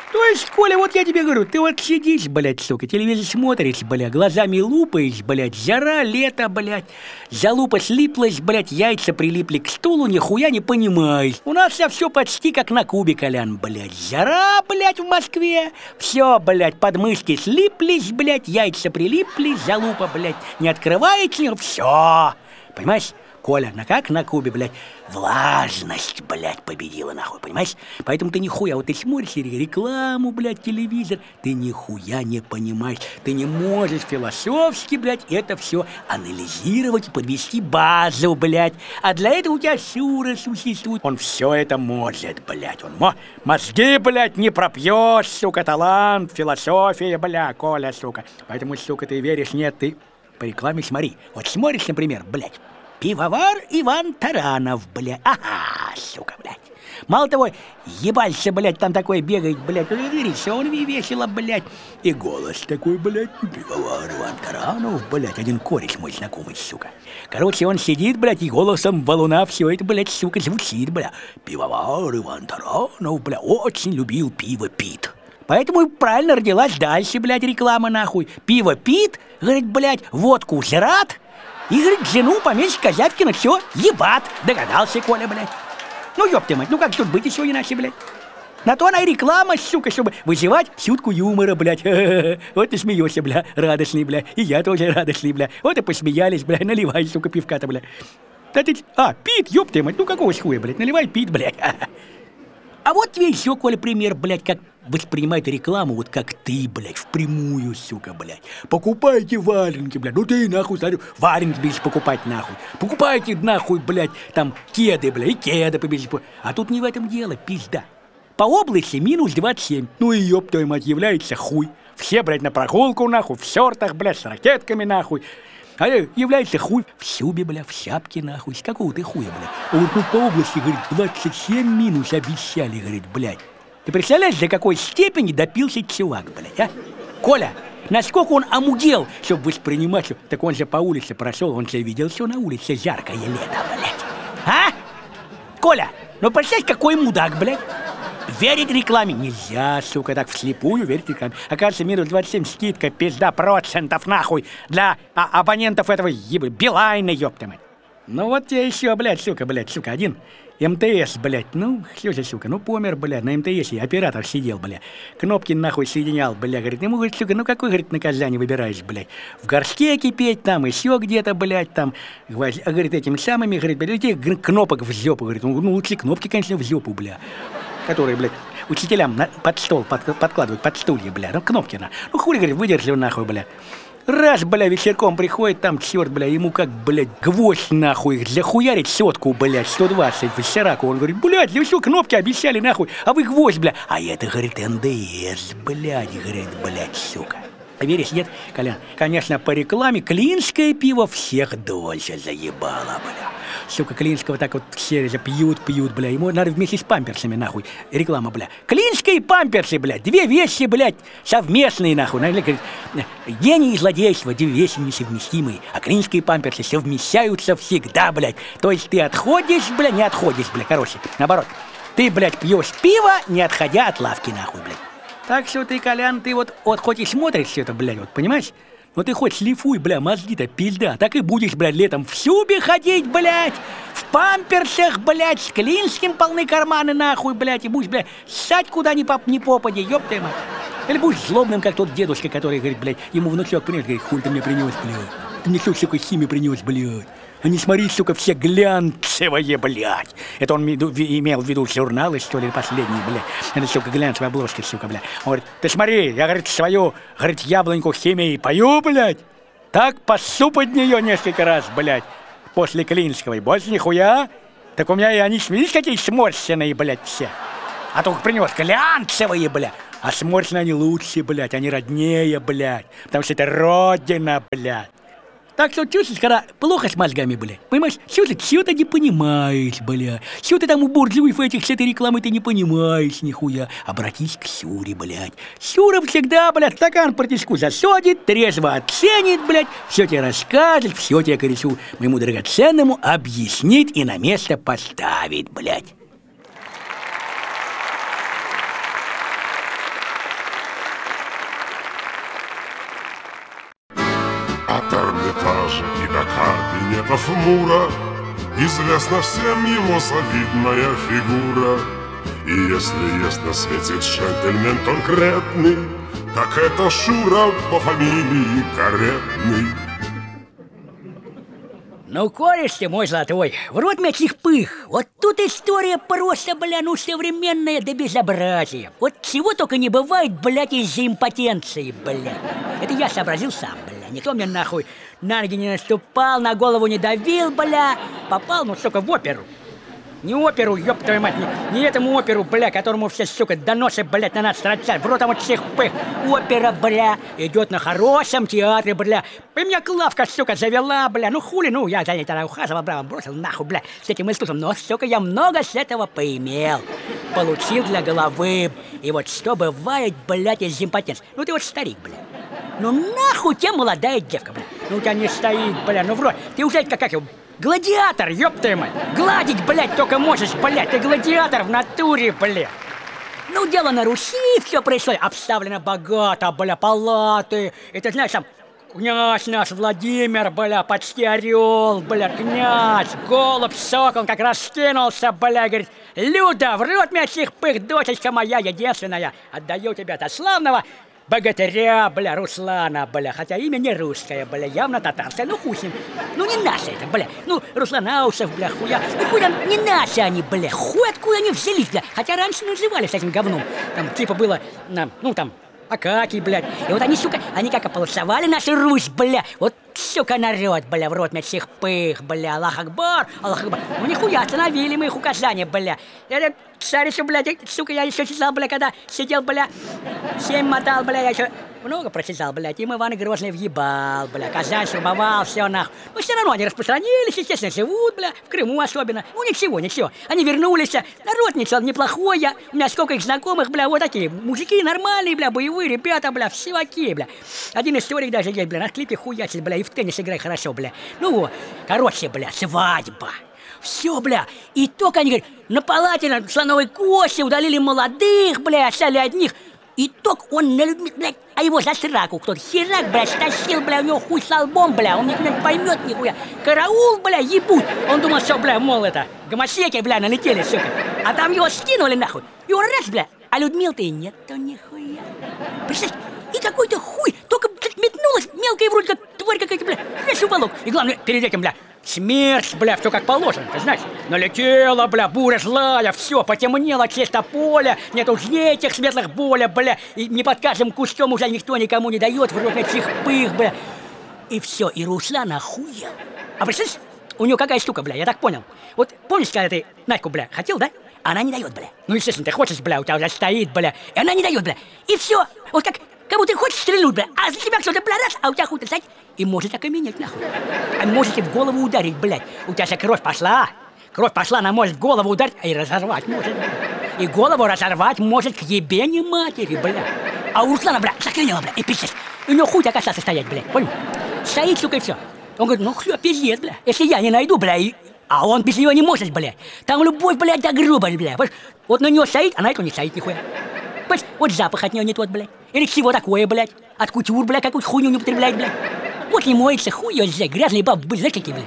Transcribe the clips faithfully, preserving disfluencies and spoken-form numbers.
То есть, Коля, вот я тебе говорю, ты вот сидишь, блядь, сука, телевизор смотришь, блядь, глазами лупаешь, блядь, жара, лето, блядь, залупа слиплась, блядь, яйца прилипли к стулу, нихуя не понимаешь. У нас все почти как на Кубе, Колян, блядь, жара, блядь, в Москве, все, блядь, подмышки слиплись, блядь, яйца прилипли, залупа, блядь, не открывается, все, понимаешь? Коля, на как на Кубе, блядь, влажность, блядь, победила, нахуй, понимаешь? Поэтому ты нихуя, вот ты смотришь рекламу, блядь, телевизор, ты нихуя не понимаешь, ты не можешь философски, блядь, это все анализировать и подвести базу, блядь. А для этого у тебя Шура существует, он все это может, блядь, он мо мозги, блядь, не пропьешь, сука, талант, философия, бля, Коля, сука. Поэтому, сука, ты веришь, нет, ты по рекламе смотри. Вот смотришь, например, блядь, пивовар Иван Таранов, блядь. Ага, сука, блядь. Мало того, ебальца, блядь, там такой бегает, блядь, видите, он весело, блядь. И голос такой, блядь, пивовар Иван Таранов, блядь, один кореш мой знакомый, сука. Короче, он сидит, блядь, и голосом валуна все это, блядь, сука, звучит, блядь. Пивовар Иван Таранов, блядь, очень любил пиво пит. Поэтому и правильно родилась дальше, блядь, реклама, нахуй. Пиво пит, говорит, блядь, водку жрат. И, говорит, жену помещика Зявкина, все, ебат, догадался Коля, блядь. Ну, ёпта мать, ну как тут быть еще иначе, блядь? На то она и реклама, сука, чтобы вызывать чутку юмора, блядь. Вот ты смеешься, бля, радостный, бля. И я тоже радостный, бля. Вот и посмеялись, бля, наливай, сука, пивка-то, бля. Да ты... А, пит, ёпта мать, ну какого хуя, блядь, наливай пит, блядь. А вот тебе еще, Коля, пример, блядь, как воспринимает рекламу, вот как ты, блядь, впрямую, сука, блядь. Покупайте валенки, блядь, ну ты, нахуй, смотрю, валенки будешь покупать, нахуй. Покупайте, нахуй, блядь, там, кеды, блядь, и кеды побежишь. А тут не в этом дело, пизда. По области минус двадцать семь. Ну и ёб твою мать, является хуй. Все, блядь, на прогулку, нахуй, в шортах, блядь, с ракетками, нахуй. А является хуй в шубе, бля, в шапке, нахуй. С какого ты хуя, бля? А вот тут по области, говорит, двадцать семь минус обещали, говорит, блядь. Ты представляешь, до какой степени допился чувак, блядь, а? Коля, насколько он омудел, чтобы воспринимать, что... Так он же по улице прошел, он же видел, что на улице жаркое лето, блядь. А? Коля, ну представь, какой мудак, блядь. Верить рекламе нельзя, сука, так вслепую верить рекламе. Оказывается, минус двадцать семь скидка, пизда, процентов, нахуй, для а, абонентов этого ебы, Билайна, ёпта мать. Ну вот тебе еще, блядь, сука, блядь, сука, один МТС, блядь, ну, что же, сука, ну помер, блядь, на МТСе оператор сидел, блядь, кнопки нахуй соединял, блядь, говорит, ему, говорит, сука, ну какой, говорит, наказание выбираешь, блядь, в горшке кипеть, там, еще где-то, блядь, там, говорит, этими самыми, говорит, блядь, этих кнопок в жопу, говорит, ну, ну лучше кнопки, конечно, в жопу, блядь. Которые, блядь, учителям на, под стол под, подкладывают, под стулья, бля, ну кнопки на. Ну хули, говорит, выдержи нахуй, бля. Раз, бля, вечерком приходит, там черт, бля, ему как, блядь, гвоздь нахуй захуярить сотку, блядь, сто двадцать в Сираку. Он говорит, блядь, для все кнопки обещали нахуй, а вы гвоздь, бля. А это, говорит, НДС, блядь, говорит, блядь, сука. Веришь, нет, Колян? Конечно, по рекламе клинское пиво всех дольше заебало, бля. Сука, клинского так вот все пьют, пьют, бля. Ему надо вместе с памперсами, нахуй, реклама, бля. Клинские и памперсы, бля, две вещи, блядь, совместные, нахуй. Гений и злодейство, две вещи несовместимые. А клинские памперсы совмещаются всегда, блядь. То есть ты отходишь, бля, не отходишь, бля, короче, наоборот. Ты, блядь, пьешь пиво, не отходя от лавки, нахуй, блядь. Так что ты, Колян, ты вот, вот хоть и смотришь все это, блядь, вот, понимаешь? Но ты хоть шлифуй, бля, мозги-то, пизда. Так и будешь, блядь, летом в шубе ходить, блядь, в памперсах, блядь, с клинским полны карманы, нахуй, блядь, и будешь, блядь, ссать куда ни, поп, ни попади, ёб твою мать. Или будешь злобным, как тот дедушка, который, говорит, блядь, ему внучок принес, говорит, хуй ты мне принес, блядь. Ты мне, сука, химию принес, блядь. А не смотри, сука, все глянцевые, блядь. Это он имел в виду журналы, что ли, последние, блядь. Это, сука, глянцевые обложки, сука, блядь. Он говорит, ты смотри, я, говорит, свою, говорит, яблоньку химии пою, блядь. Так пасу под нее несколько раз, блядь, после клинского. И больше нихуя. Так у меня и они, видишь, какие сморщенные, блядь, все. А только принес глянцевые, блядь. А сморщенные они лучше, блядь, они роднее, блядь. Потому что это родина, блядь. Так что чувствуешь, когда плохо с мозгами, бля, понимаешь, что ты, что ты не понимаешь, бля, что ты там у буржуев этих с этой рекламы ты не понимаешь, нихуя. Обратись к Сюре, блядь. Сюра всегда, блядь, стакан протишку засадит, трезво оценит, блядь, все тебе расскажет, все тебе, короче, моему драгоценному объяснит и на место поставит, блядь. портретов Мура известна всем его солидная фигура. И если есть на свете джентльмен конкретный, так это Шура по фамилии Каретный. Ну, кореш ты мой золотой, в рот мячих пых. Вот тут история просто, бля, ну, современная до безобразия. Вот чего только не бывает, блядь, из-за импотенции, бля. Это я сообразил сам, бля. Никто мне нахуй на ноги не наступал, на голову не давил, бля. Попал, ну, сука, в оперу. Не оперу, ёб твою мать, не, не этому оперу, бля, которому все, сука, доносы, блядь, на нас строчат. В рот там вот всех пых. Опера, бля, идет на хорошем театре, бля. И меня Клавка, сука, завела, бля. Ну хули, ну, я за ней тогда ухаживал, бля, бросил нахуй, бля, с этим искусством. Но, сука, я много с этого поимел. Получил для головы. И вот что бывает, блядь, из импотенции. Ну ты вот старик, бля. Ну нахуй тебе молодая девка, бля. Ну у тебя не стоит, бля, ну в рот. Ты уже как, как его... Гладиатор, ёб твою мать! Гладить, блядь, только можешь, блядь! Ты гладиатор в натуре, блядь! Ну, дело на Руси, все происходит. Обставлено богато, бля, палаты. И ты знаешь, там, князь наш Владимир, бля, почти орел, бля, князь, голубь, сокол, как раскинулся, бля, говорит: Люда, в рот мячих пых, дочечка моя единственная, отдаю тебя до славного богатыря, бля, Руслана, бля, хотя имя не русское, бля, явно татарское, ну хуй с ним, ну не наше это, бля, ну Русланаусов, бля, хуя, ну хуй там, не наши они, бля, хуй откуда они взялись, бля, хотя раньше назывались этим говном, там типа было, ну там, Акакий, блядь, и вот они, сука, они как ополосовали нашу Русь, бля, вот, сука, народ, бля, в рот мячих пых, бля, Аллах Акбар, Аллах Акбар, ну нихуя, остановили мы их указания, бля, это, царицу, блядь, сука, я еще читал, бля, когда сидел, бля, семь мотал, бля, я еще много прочитал, блядь, им Иван Грозный въебал, бля, Казань штурмовал, все нахуй, но все равно они распространились, естественно, живут, бля, в Крыму особенно, ну ничего, ничего, они вернулись, народ ничего неплохой, я, у меня сколько их знакомых, бля, вот такие, мужики нормальные, бля, боевые ребята, бля, все окей, бля, один историк даже есть, бля, на клипе хуячит, бля, и в теннис играет хорошо, бля, ну, короче, бля, свадьба. Все, бля, и только они, говорят, на палате на слоновой кости удалили молодых, бля, оставили одних. И только он на людьми, блядь, а его за сраку кто-то херак, блядь, стащил, бля, у него хуй с лбом, бля, он никто не поймет нихуя. Караул, бля, ебут. Он думал, что, бля, мол, это, гомосеки, бля, налетели, сука. А там его скинули, нахуй. И он раз, бля, а Людмил-то и нет-то нихуя. Представляешь, и какой-то хуй, только, блядь, метнулась мелкая вроде как тварь какая-то, бля, весь уголок. И главное, перед этим, бля, смерть, бля, все как положено, ты знаешь. Налетела, бля, буря злая, все, потемнело чисто поле, нет уж этих светлых боля, бля, и не под каждым кустом уже никто никому не дает, в рот этих пых, бля. И все, и Руслан охуел. А представляешь, у нее какая штука, бля, я так понял. Вот помнишь, когда ты Надьку, бля, хотел, да? Она не дает, бля. Ну, естественно, ты хочешь, бля, у тебя уже стоит, бля, и она не дает, бля. И все, вот как... Кому ты хочешь стрельнуть, бля, а за тебя кто-то, бля, раз, а у тебя хуй-то, знаете, и может окаменеть, нахуй. А можете в голову ударить, блядь. У тебя же кровь пошла, кровь пошла, она может в голову ударить, и разорвать может, бля. И голову разорвать может к ебени матери, бля. А у Руслана, бля, заклинило, бля, и пиздец. У него хуй так остался стоять, бля, понял? Стоит, сука, и все. Он говорит, ну, все, пиздец, бля, если я не найду, бля, и... А он без него не может, бля. Там любовь, блядь, до грубость, бля. Вот на него стоит, а на этого не стоит нихуя. Вот запах от него не тот, блядь. Или чего такое, блядь. От кутюр, блядь, какую-то хуйню не употребляет, блядь. Вот не моется, хуй ее взять, грязные бабы были, знаешь, какие, блядь.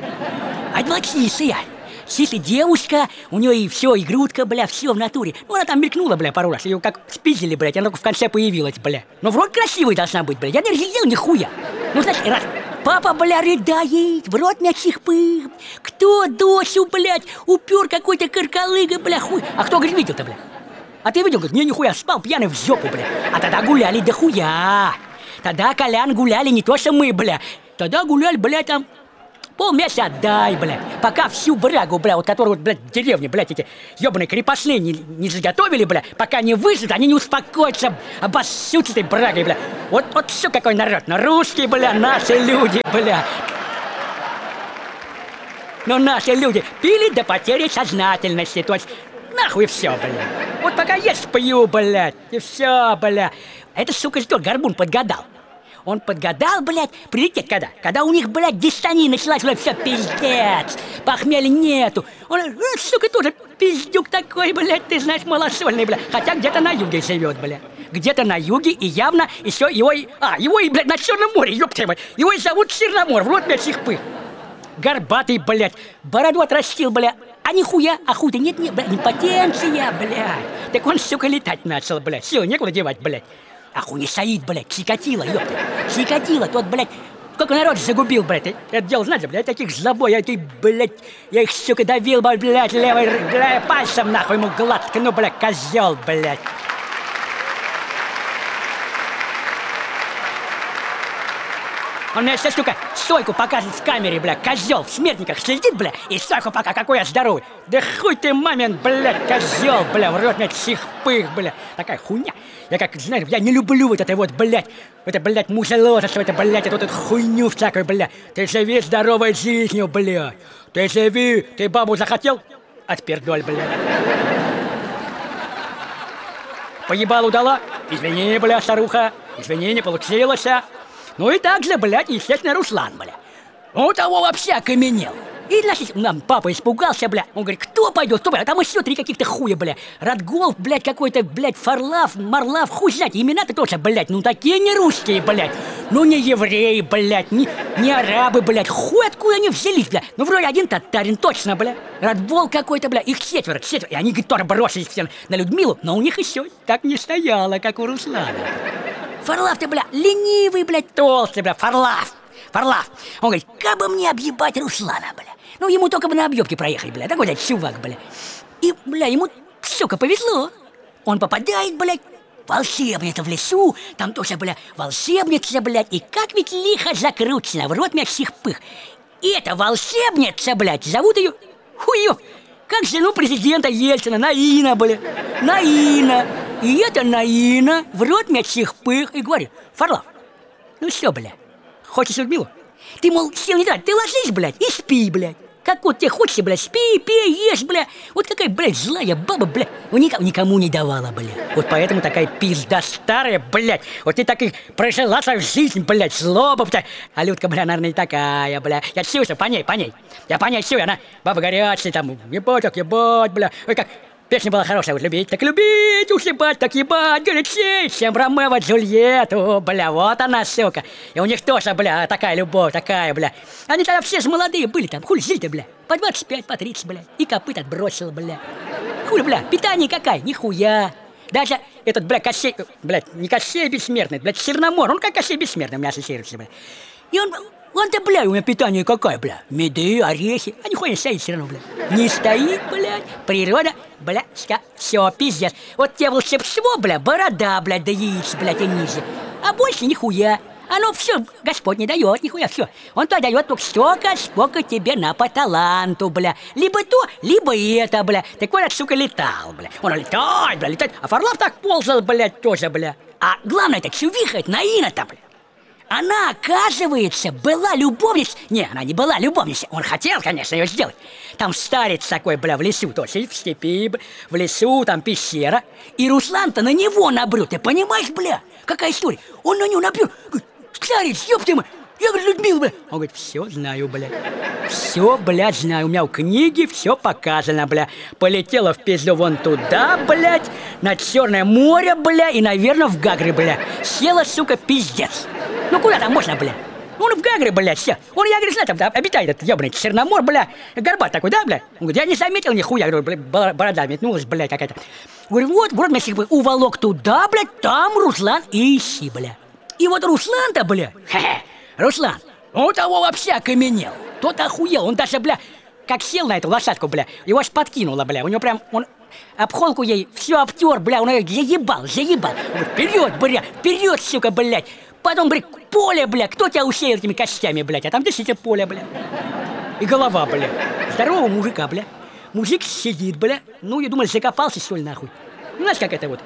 А два чистая. Чистая девушка, у нее и все, и грудка, бля, все в натуре. Ну, она там мелькнула, бля, пару раз. Ее как спиздили, блядь, она только в конце появилась, бля. Но вроде красивой должна быть, блядь. Я не разглядел нихуя. Ну, знаешь, раз... Папа, бля, рыдает, в рот мячих пых. Кто дочь, блядь, упер какой-то каркалыга, бля, хуй. А кто, говорит, видел-то, бля? А ты видел, говорит, не, нихуя, спал пьяный в жопу, бля. А тогда гуляли до хуя. Тогда, Колян, гуляли не то, что мы, бля. Тогда гуляли, бля, там полмесяца отдай, бля. Пока всю брагу, бля, вот которую, вот, блядь, в деревне, блядь, эти ебаные крепостные не, не заготовили, бля. Пока не выживут, они не успокоятся, обоссутся этой брагой, бля. Вот, вот все какой народ, ну, русские, бля, наши люди, бля. Но наши люди пили до потери сознательности, то есть... Нахуй все, бля. Вот пока есть пью, блядь, и все, бля. Это, сука, что, горбун подгадал. Он подгадал, блядь, прилететь когда? Когда у них, блядь, дистания началась, блядь, все, пиздец. Похмелья нету. Он, э, сука, тоже пиздюк такой, блядь, ты знаешь, малосольный, блядь. Хотя где-то на юге живет, блядь. Где-то на юге, и явно еще его... А, его и, блядь, на Черном море, ёптема. Его и зовут Черномор, в рот мячих пых. горбатый, блядь, бороду отрастил, бля. А нихуя, а хуй-то нет, нет, блядь, импотенция, блядь. Так он, сука, летать начал, блядь. Сил некуда девать, блядь. А хуй не стоит, блядь, Чикатило, ёпта. Чикатило, тот, блядь, сколько народ загубил, блядь. Это дело, знаете, блядь, таких злобой, я ты, блядь, я их, сука, давил, блядь, левой, блядь, пальцем, нахуй, ему гладко, ну, блядь, козел, блядь. Он мне сейчас, сука, стойку показывает в камере, бля, козел, в смертниках следит, бля, и стойку пока, какой я здоровый. Да хуй ты, мамин, блядь, козел, бля, в рот мне чихпых, бля. Такая хуйня. Я как, знаешь, я не люблю вот это вот, блядь, это, блядь, мусолотство, это, блядь, это вот эту хуйню всякую, блядь. Ты живи здоровой жизнью, блядь. Ты живи, ты бабу захотел? Отпердоль, блядь. Поебалу дала? Извини, бля, старуха, извини, не получилось, а. Ну и так же, блядь, естественно, Руслан, бля. Он того вообще окаменел. И, значит, нам папа испугался, бля. Он говорит, кто пойдет, кто пойдет? А там еще три каких-то хуя, бля. Радгол, блядь, какой-то, блядь, Фарлав, Марлав, хуй знать. Имена-то тоже, блядь, ну такие не русские, блядь. Ну не евреи, блядь, не, не арабы, блядь. Хуй откуда они взялись, бля. Ну вроде один татарин, точно, бля. Радвол какой-то, бля. Их четверо, четверо. И они, говорит, тоже бросились все на Людмилу. Но у них еще так не стояло, как у Руслана. Фарлав ты, бля, ленивый, блядь, толстый, бля, Фарлав, Фарлав. Он говорит, как бы мне объебать Руслана, бля. Ну, ему только бы на объебке проехать, бля, такой, блядь, чувак, бля. И, бля, ему, сука, повезло. Он попадает, блядь, в волшебницу в лесу, там тоже, бля, волшебница, блядь, и как ведь лихо закручено, в рот мясих пых. И эта волшебница, блядь, зовут ее, хуёв, как жену президента Ельцина, Наина, бля, Наина. И это Наина в рот мясих пых и говорит, Фарлав, ну что, бля, хочешь Людмилу? Ты, мол, сил не трать, ты ложись, блядь, и спи, блядь. Как вот тебе хочется, блядь, спи, пей, ешь, бля. Вот какая, блядь, злая баба, бля. Никому, никому не давала, бля. Вот поэтому такая пизда старая, блядь. Вот ты так и прожила свою жизнь, блядь, злоба, блядь. А Людка, бля, наверное, не такая, бля. Я чувствую, по ней, по ней. Я по ней чую, она баба горячая, там, ебать, так ебать, бля. Ой, как... Песня была хорошая, вот любить, так любить, уж ебать, так ебать, горячей, чем Ромео Джульетту, бля, вот она, сука. И у них тоже, бля, такая любовь, такая, бля. Они тогда все же молодые были там, хули жили-то, бля, по двадцать пять, по тридцать, бля, и копыт отбросил, бля. Хули, бля, питание какая, нихуя. Даже этот, бля, Кощей, блядь, не Кощей бессмертный, блядь, Черномор, он как Кощей бессмертный у меня ассоциируется, бля. И он... Он-то, бля, у меня питание какое, бля? Меды, орехи. А нихуя не стоит все равно, бля. Не стоит, блядь. Природа, бля, все, пиздец. Вот тебе волшебство, бля, борода, блядь, да яиц, блядь, и ниже. А больше нихуя. Оно все, Господь не дает, нихуя, все. Он то дает только столько, сколько тебе на по таланту, бля. Либо то, либо это, бля. Так вот, сука, летал, бля. Он летает, бля, летает. А Фарлав так ползал, блядь, тоже, бля. А главное-то, чувиха, это Наина-то, бля. Она, оказывается, была любовницей. Не, она не была любовницей. Он хотел, конечно, ее сделать. Там старец такой, бля, в лесу, то есть в степи, в лесу, там пещера. И Руслан-то на него набрел. Ты понимаешь, бля, какая история? Он на него набрел. Говорит, старец, ёпты мы. Я говорю, Людмила, бля. Он говорит, все знаю, бля. Все, блядь, знаю. У меня в книге все показано, бля. Полетела в пизду вон туда, блядь, на Черное море, бля, и, наверное, в Гагры, бля. Села, сука, пиздец. Ну куда там можно, бля? Он в Гагры, блядь, все. Он, я говорю, знаю, там да, обитает этот ебаный Черномор, бля. Горбат такой, да, бля? Он говорит, я не заметил нихуя. Я говорю, бля, борода метнулась, блядь, какая-то. Говорю, вот, вот, значит, уволок туда, блядь, там Руслан и ищи, бля. И вот Руслан-то, бля, хе-хе, Руслан, он того вообще окаменел. Тот охуел, он даже, бля, как сел на эту лошадку, бля, его аж подкинуло, бля. У него прям, он об холку ей все обтер, бля, он ее заебал, заебал. Он говорит, вперед, бля, вперед, сука, блядь. Потом, блядь, поле, бля, кто тебя усеял этими костями, блядь, а там действительно поле, бля. И голова, бля. Здорового мужика, бля. Мужик сидит, бля. Ну, я думал, закопался, что ли, нахуй. Ну, знаешь, как это вот.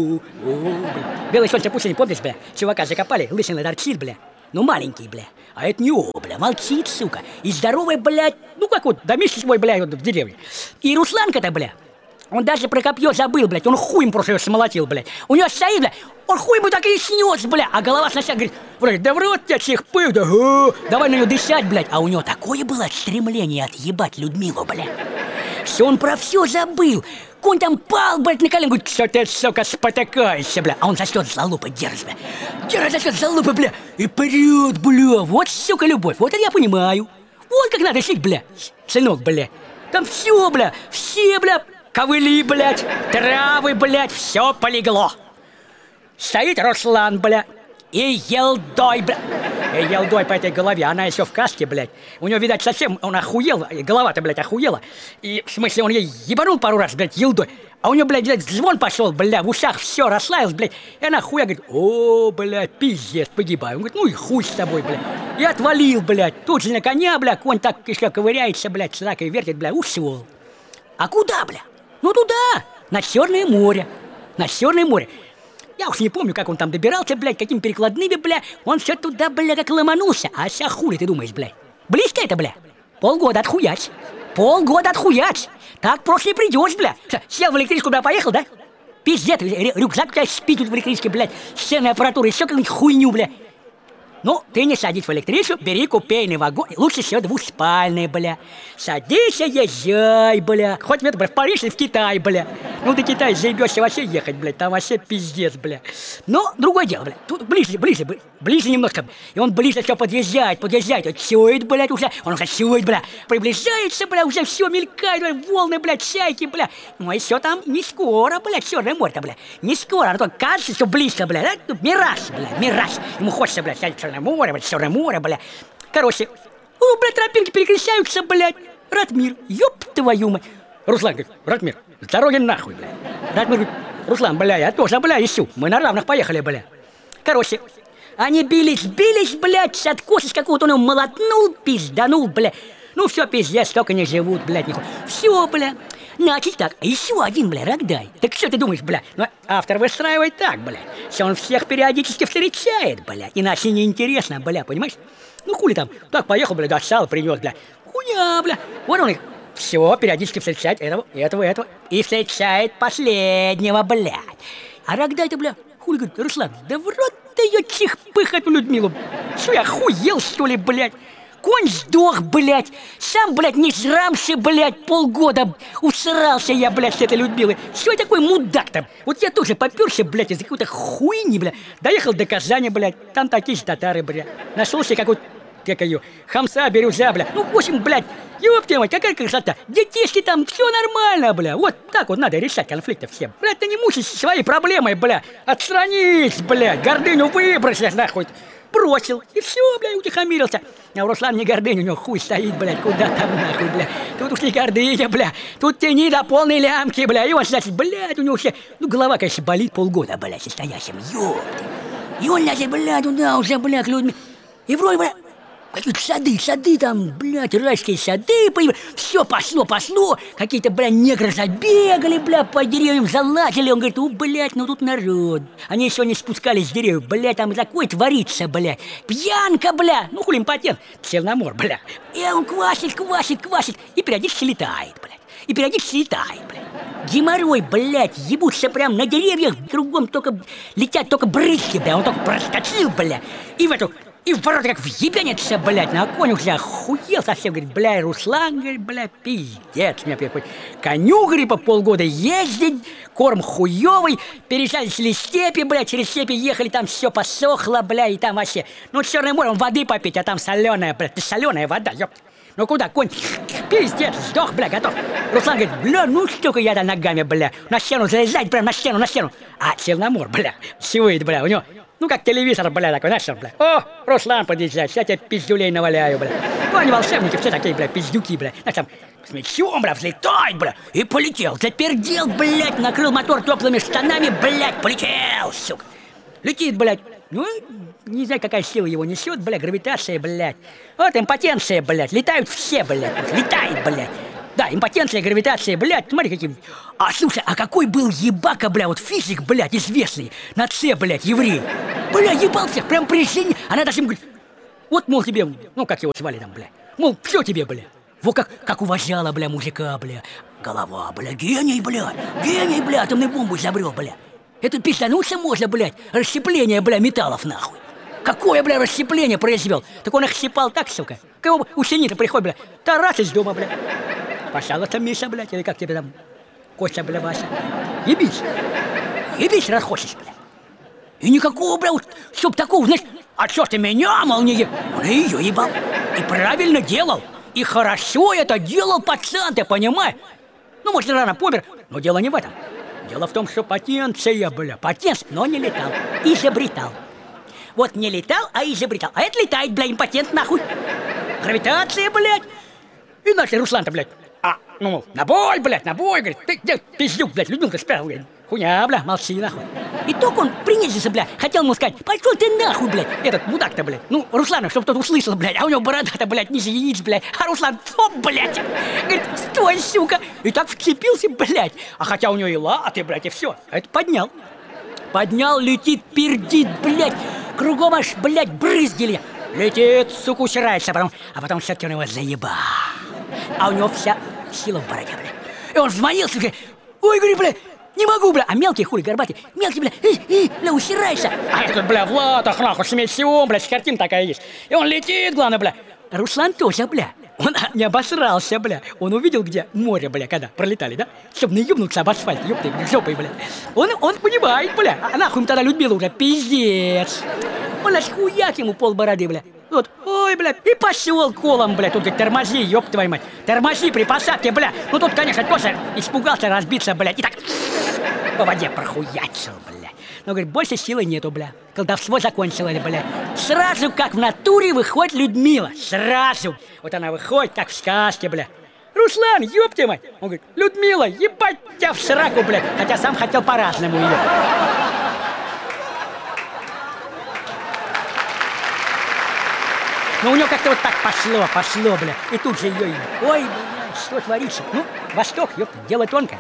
Белое солнце пустыни, помнишь, бля? Чувака закопали, лысина торчит, бля. Ну, маленький, бля. А это не о, бля, молчит, сука. И здоровый, блядь, ну, как вот, домишься свой, бля, вот в деревне. И Русланка-то, бля, он даже про копье забыл, блядь. Он хуем просто его смолотил, блядь. У него стоит, бля, он хуй ему так и снес, бля. А голова сначала говорит, блядь, да в рот тебя чихпых, да, о, давай на нее дышать, блядь. А у него такое было стремление отъебать Людмилу, бля. Все, он про все забыл. Конь там пал, блядь, на колено, говорит, что ты, сука, спотыкаешься, бля. А он за счет залупы держит, бля. Держит за счет залупы, бля. И прет, бля. Вот, сука, любовь. Вот это я понимаю. Вот как надо жить, бля, сынок, бля. Там все, бля, все, бля, ковыли, блядь, травы, блядь, все полегло. Стоит Руслан, бля, и елдой, бля. И елдой по этой голове, она еще в каске, блядь. У него, видать, совсем, он охуел, голова-то, блядь, охуела. И, в смысле, он ей ебанул пару раз, блядь, елдой. А у нее, блядь, блядь, звон пошел, бля, в ушах все расслаилось, блядь. И она хуя говорит: о, блядь, пиздец, погибаю. Он говорит: ну и хуй с тобой, блядь. И отвалил, блядь. Тут же на коня, бля, конь так еще ковыряется, блядь, с ракой вертит, бля, ушел. А куда, бля? Ну туда, на Черное море. На Черное море. Я уж не помню, как он там добирался, блядь, какими перекладными, бля. Он все туда, бля, как ломанулся. А ся хули ты думаешь, блядь? Близко это, бля? Полгода отхуять. Полгода отхуять. Так просто не придешь, бля. Сел в электричку, бля, поехал, да? Пиздец, рюкзак у тебя спит тут в электричке, блядь. Сценная аппаратура, еще какую-нибудь хуйню, бля. Ну, ты не садись в электричку, бери купейный вагон. Лучше всего двухспальный, бля. Садись и езжай, бля. Хоть в, это, бля, в Париж или в Китай, бля. Ну, до Китая заебешься вообще ехать, блядь. Там вообще пиздец, бля. Но другое дело, бля. Тут ближе, ближе, ближе немножко. И он ближе все подъезжает, подъезжает. Он чует, блядь, уже. Он уже чует, бля. Приближается, бля, уже все мелькает, бля, волны, блядь, чайки, бля. Ну, и все там не скоро, блядь, Черное море-то, бля. Не скоро. Оно только кажется, что близко, бля. Да? Ну, мираж, бля, мираж. Ему хочется, блядь, сядь в Черное море, блядь, Черное море, бля. Короче, ну, блядь, тропинки перекращаются, блядь. Ратмир, ёб твою мать. Руслан говорит: Ратмир, с дороги нахуй, бля. Ратмир говорит: Руслан, бля, я тоже, бля, ищу. Мы на равных поехали, бля. Короче, они бились, бились, блядь, с откоса какого-то он его молотнул, пизданул, бля. Ну все, пиздец, столько не живут, блядь, нихуя. Все, бля. Значит так, еще один, бля, рогдай. Так что ты думаешь, бля? Ну, автор выстраивает так, бля, что он всех периодически встречает, бля. Иначе неинтересно, бля, понимаешь? Ну хули там, так поехал, бля, достал, принес, бля. Хуя, бля. Вот он их все периодически встречает этого, этого, этого. И встречает последнего, блядь. А рогдай-то, бля, хули, говорит: Руслан, да в рот ты ее чихпых эту Людмилу. Что, я охуел, что ли, блядь? Конь сдох, блядь. Сам, блядь, не жрамши, блядь, полгода усрался я, блядь, с этой Людмилой. Что я такой мудак-то? Вот я тоже попёрся, блядь, из-за какой-то хуйни, блядь. Доехал до Казани, блядь. Там такие же татары, блядь. Нашел себе какой-то, как ее, хамса, бирюза, блядь. Ну, в общем, блядь, ёпта мать, какая красота. Детишки там, все нормально, бля. Вот так вот надо решать конфликты всем. Блядь, ты не мучайся своей проблемой, бля. Отстранись, блядь, гордыню выбросишь, нахуй. Бросил, и все, блядь, утихомирился. А у Руслана не гордыня, у него хуй стоит, блядь, куда там нахуй, бля. Тут уж не гордыня, бля, тут тяни до полной лямки, бля. И он, значит, блядь, у него все, ну, голова, конечно, болит полгода, блядь, состоящим, ёпта. И он, значит, блядь, туда уже, блядь, людьми. И вроде, блядь, какие-то сады, сады там, блядь, райские сады появились. Все пошло, пошло. Какие-то, блядь, негры забегали, блядь, по деревьям залазили. Он говорит: у, блядь, ну тут народ. Они еще не спускались с деревьев, блядь, там такое творится, блядь. Пьянка, блядь. Ну, хули импотент. Черномор, блядь. И он квасит, квасит, квасит. И периодически летает, блядь. И периодически летает, блядь. Геморрой, блядь, ебутся прям на деревьях. Кругом только летят только брызги, блядь. Он только проскочил, блядь. И в эту... И в ворота как въебенится, блядь, на конь уже охуел совсем, говорит: бля, Руслан, говорит, бля, пиздец, меня приходит. Коню, говорит, по полгода ездить, корм хуёвый, переезжали через степи, блядь, через степи ехали, там все посохло, бля, и там вообще, ну, Черное море, он воды попить, а там соленая, блядь, соленая вода, ёпта. Ну куда, конь, пиздец, сдох, бля, готов. Руслан говорит: бля, ну столько я да ногами, бля, на стену залезать, прям на стену, на стену. А Черномор, бля, сивает, бля, у него... Ну, как телевизор, бля, такой, знаешь, бля. О, Руслан подъезжает, я тебе пиздюлей наваляю, бля. Ну, они волшебники, все такие, бля, пиздюки, бля. Знаешь, там, с мечом, бля, взлетает, бля, и полетел. Запердел, блядь, накрыл мотор теплыми штанами, блядь, полетел, сука. Летит, блядь. Ну, не знаю, какая сила его несет, бля, гравитация, блядь. Вот импотенция, блядь, летают все, блядь, летает, блядь. Да, импотенция, гравитация, блядь, смотри, какие... А, слушай, а какой был ебака, бля, вот физик, блядь, известный, на С, блядь, еврей. Бля, ебал всех, прям при жизни. Она даже ему говорит: вот, мол, тебе, ну, как его звали там, бля, мол, все тебе, бля. Вот как, как уважала, бля, мужика, бля. Голова, бля, гений, бля, гений, бля, атомную бомбу изобрел, бля. Это пиздануться можно, блядь, расщепление, бля, металлов, нахуй. Какое, бля, расщепление произвел? Так он их щипал так, сука. Кого ученик-то приходит, бля, тарас из дома, бля. Пожалуйста, Миша, блядь, или как тебе там, Костя, бля, Вася. Ебись, ебись, раз хочешь, бля. И никакого, бля, вот, чтоб такого, знаешь, а чё ж ты меня, мол, не ебал? Он ее ебал. И правильно делал. И хорошо это делал пацан, ты понимаешь? Ну, может, рано помер, но дело не в этом. Дело в том, что потенция, бля, потенция, но не летал, изобретал. Вот не летал, а изобретал. А это летает, бля, импотент нахуй. Гравитация, блядь. И начали Руслан-то, блядь. А, ну, на бой, блядь, на бой, говорит. Ты где пиздюк, блядь, Людмилка спрятал, говорит. Хуйня, бля, молчи, нахуй. И только он принизился, бля, хотел ему сказать, пошел ты нахуй, блядь. Этот мудак-то, блядь. Ну, Руслана, чтобы кто-то услышал, блядь. А у него борода-то, блядь, ниже яиц, блядь. А Руслан, стоп, блядь. Говорит, стой, сука. И так вцепился, блядь. А хотя у него и латы, блядь, и все. А это поднял. Поднял, летит, пердит, блядь. Кругом аж, блядь, брызгили. Летит, сука, усирается, а потом, а потом все-таки он его заебал. А у него вся сила в бороде, блядь. И он взманился, говорит, ой, говорит, блядь, не могу, бля. А мелкий, хули, горбатый, мелкий, бля, э, э, бля, усирайся. А этот, бля, в латах, нахуй, смесь всего, бля, картина такая есть. И он летит, главное, бля. Руслан тоже, бля. Он не обосрался, бля. Он увидел, где море, бля, когда пролетали, да? Чтобы наебнуться об асфальт, ёпты, жопой, бля. Он, он понимает, бля. А нахуй им тогда Людмила уже, пиздец. Он аж хуяк ему пол бороды, бля. Вот, ой, бля, и пошел колом, бля. Тут говорит, тормози, ёб твою мать. Тормози при посадке, бля. Ну тут, конечно, тоже испугался разбиться, бля. И так по воде прохуячил, бля. Но, говорит, больше силы нету, бля. Колдовство закончилось, бля. Сразу, как в натуре, выходит Людмила. Сразу. Вот она выходит, как в сказке, бля. Руслан, ёб твою мать. Он говорит, Людмила, ебать тебя в сраку, бля. Хотя сам хотел по-разному ее. Но у него как-то вот так пошло, пошло, бля. И тут же ее, ой, бля, что творится? Ну, Восток, ёпта, дело тонкое.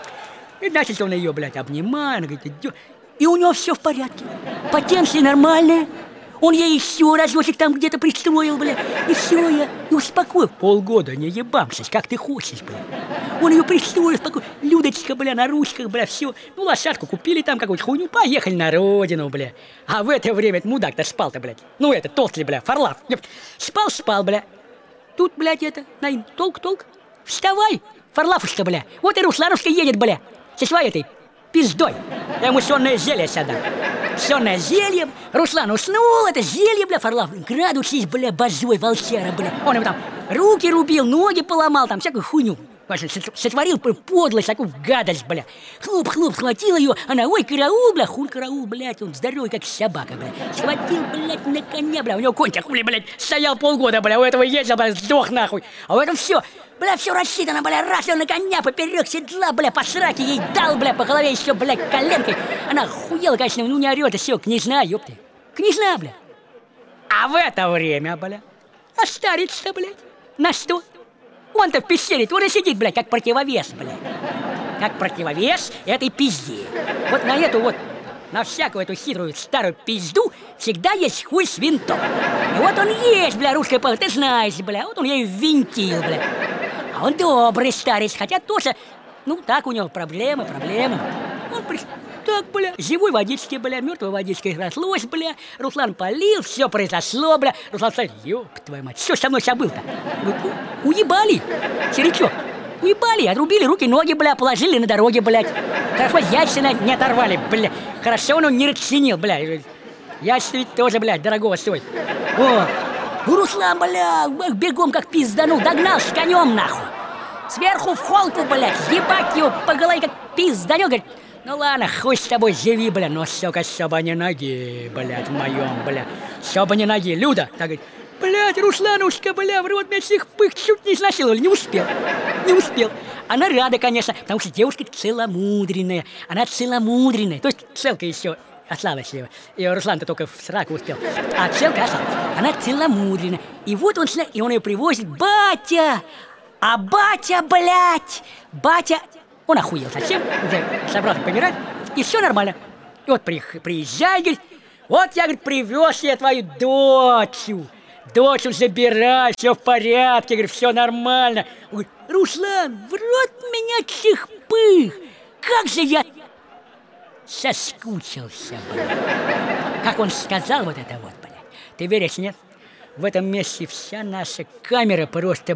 И значит, он ее, блядь, обнимает, он говорит, идёт. И у него все в порядке. Потенция нормальная. Он ей еще разочек там где-то пристроил, бля. И все, я и успокоил. Полгода не ебамся, как ты хочешь, бля. Он ее пристроил, успокоил. Людочка, бля, на ручках, бля, все. Ну, лошадку купили там какую-то хуйню, поехали на родину, бля. А в это время этот мудак-то спал-то, блядь. Ну, это, толстый, бля, Фарлав. Спал-спал, бля. Тут, блядь, это, Наим, толк-толк. Вставай, Фарлавушка, бля. Вот и Русланушка едет, бля. Со своей этой пиздой. Я ему сонное зелье сюда. Сонное зелье. Руслан уснул, это зелье, бля, Фарлав. Градусись, бля, базой, волчара, бля. Он ему там руки рубил, ноги поломал, там всякую хуйню. Сотворил подлость, такую гадость, бля. Хлоп-хлоп, схватил ее, она, ой, караул, бля, хуль караул, блядь, он здоровый, как собака, бля. Схватил, блядь, на коня, бля, у него конь хули, блядь, стоял полгода, бля, у этого ездил, бля, сдох нахуй. А у этого все, бля, все рассчитано, бля, раз он на коня поперек седла, бля, по сраке ей дал, бля, по голове еще, бля, коленкой. Она хуела, конечно, ну не орет, и все, княжна, ёпты. Княжна, бля. А в это время, бля, а старец-то, блядь, на что? Он-то в пещере, он и сидит, блядь, как противовес, блядь. Как противовес этой пизде. Вот на эту вот, на всякую эту хитрую старую пизду всегда есть хуй с винтом. И вот он есть, бля, русская пол, ты знаешь, бля, вот он ее ввинтил, бля. А он добрый старец, хотя тоже, ну, так у него проблемы, проблемы. Он при... Так, бля, живой водички, бля, мертвой водичкой разлось, бля. Руслан полил, все произошло, бля. Руслан сказал, ёб твою мать, что со мной сейчас было-то? У- уебали, черечок. Уебали, отрубили руки, ноги, бля, положили на дороге, блядь. Хорошо, яйца не оторвали, бля. Хорошо, он не расценил, бля. Яйца ведь тоже, блядь, дорогого стоит. О, Руслан, бля, бегом как пизданул, догнал с конем, нахуй. Сверху в холку, блядь, ебать его по голове как пизданул, говорит, ну ладно, хуй с тобой, живи, бля, но, сука, чтобы не ноги, блядь, в моем, бля, чтобы не ноги. Люда, так говорит, блядь, Русланушка, бля, в рот меня всех пых чуть не изнасиловали, не успел, не успел. Она рада, конечно, потому что девушка целомудренная, она целомудренная, то есть целка еще осталась его, и Руслан-то только в сраку успел, а целка осталась, она целомудренная, и вот он, и он ее привозит, батя, а батя, блядь, батя... Он охуел совсем, уже собрался помирать, и все нормально. И вот при, приезжай, говорит, вот я, говорит, привез я твою дочь. Дочь забирай, все в порядке, говорит, все нормально. Он говорит, Руслан, в рот меня чих-пых, как же я соскучился, блядь. Как он сказал вот это вот, блядь. Ты веришь, нет? В этом месте вся наша камера просто...